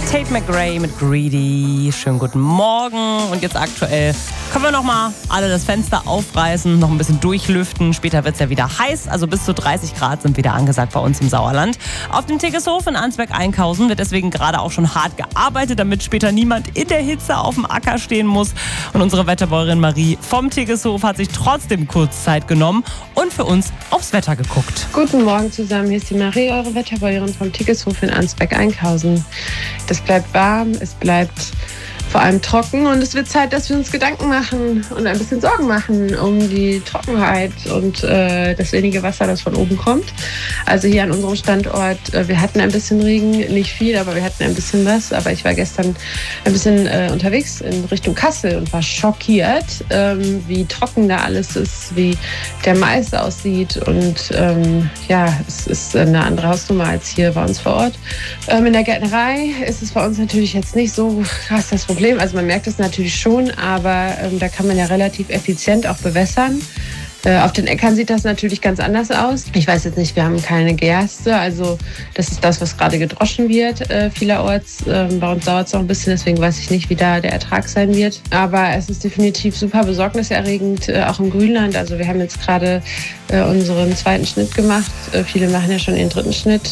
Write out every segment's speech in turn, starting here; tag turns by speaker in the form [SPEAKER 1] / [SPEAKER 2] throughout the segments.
[SPEAKER 1] Tate McRae mit Greedy. Schönen guten Morgen. Und jetzt aktuell können wir nochmal alle das Fenster aufreißen, noch ein bisschen durchlüften. Später wird es ja wieder heiß, also bis zu 30 Grad sind wieder angesagt bei uns im Sauerland. Auf dem Tegelshof in Ansberg-Einkausen wird deswegen gerade auch schon hart gearbeitet, damit später niemand in der Hitze auf dem Acker stehen muss. Und unsere Wetterbäuerin Marie vom Tegelshof hat sich trotzdem kurz Zeit genommen und für uns aufs Wetter geguckt.
[SPEAKER 2] Guten Morgen zusammen, hier ist die Marie, eure Wetterbäuerin vom Tegelshof in Ansberg-Einkausen. Es bleibt warm, es bleibt vor allem trocken und es wird Zeit, dass wir uns Gedanken machen und ein bisschen Sorgen machen um die Trockenheit und das wenige Wasser, das von oben kommt. Also hier an unserem Standort, wir hatten ein bisschen Regen, nicht viel, aber wir hatten ein bisschen was. Aber ich war gestern ein bisschen unterwegs in Richtung Kassel und war schockiert, wie trocken da alles ist, wie der Mais aussieht und es ist eine andere Hausnummer als hier bei uns vor Ort. In der Gärtnerei ist es bei uns natürlich jetzt nicht so krass das Problem. Also man merkt es natürlich schon, aber da kann man ja relativ effizient auch bewässern. Auf den Äckern sieht das natürlich ganz anders aus. Ich weiß jetzt nicht, wir haben keine Gerste, also das ist das, was gerade gedroschen wird vielerorts. Bei uns dauert es noch ein bisschen, deswegen weiß ich nicht, wie da der Ertrag sein wird. Aber es ist definitiv super besorgniserregend, auch im Grünland. Also wir haben jetzt gerade unseren zweiten Schnitt gemacht. Viele machen ja schon ihren dritten Schnitt.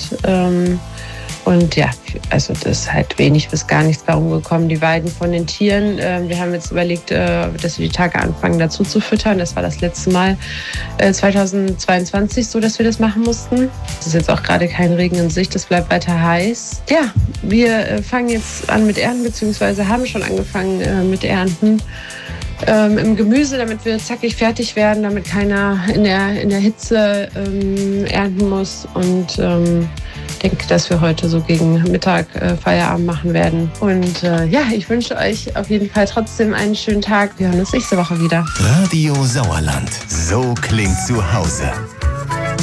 [SPEAKER 2] Und ja, also das ist halt wenig bis gar nichts bei rumgekommen. Die Weiden von den Tieren, wir haben jetzt überlegt, dass wir die Tage anfangen dazu zu füttern. Das war das letzte Mal 2022 so, dass wir das machen mussten. Es ist jetzt auch gerade kein Regen in Sicht, es bleibt weiter heiß. Ja, wir fangen jetzt an mit Ernten, beziehungsweise haben schon angefangen mit Ernten. Im Gemüse, damit wir zackig fertig werden, damit keiner in der Hitze ernten muss. Und denke, dass wir heute so gegen Mittag Feierabend machen werden. Und ich wünsche euch auf jeden Fall trotzdem einen schönen Tag. Wir hören uns nächste Woche wieder.
[SPEAKER 3] Radio Sauerland. So klingt zu Hause.